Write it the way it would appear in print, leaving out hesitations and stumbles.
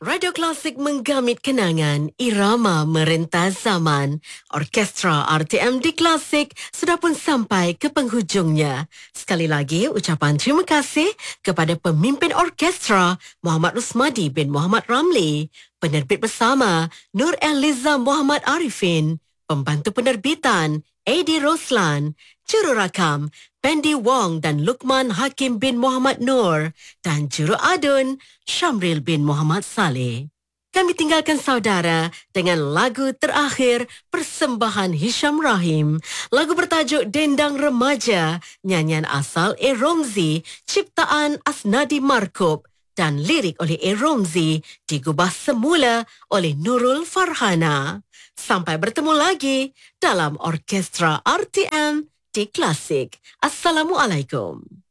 Radio Klasik menggamit kenangan, irama merentas zaman. Orkestra RTM di Klasik sudah pun sampai ke penghujungnya. Sekali lagi ucapan terima kasih kepada pemimpin orkestra Muhammad Rusmadi bin Muhammad Ramli, penerbit bersama Nur Eliza Muhammad Arifin, pembantu penerbitan Adi Roslan, jururakam Pendi Wong dan Lukman Hakim bin Muhammad Nur dan juru adun Syamril bin Muhammad Saleh. Kami tinggalkan saudara dengan lagu terakhir persembahan Hisham Rahim. Lagu bertajuk Dendang Remaja, nyanyian asal A. Romzi, ciptaan Asnadi Markub dan lirik oleh A. Romzi, digubah semula oleh Nurul Farhana. Sampai bertemu lagi dalam Orkestra RTM di Klasik. Assalamualaikum.